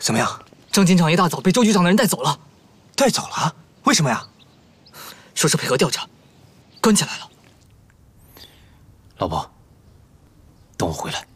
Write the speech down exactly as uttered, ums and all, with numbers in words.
怎么样？ 张警长一大早被周局长的人带走了。 带走了？为什么呀？ 说是配合调查，关起来了。 老婆，等我回来。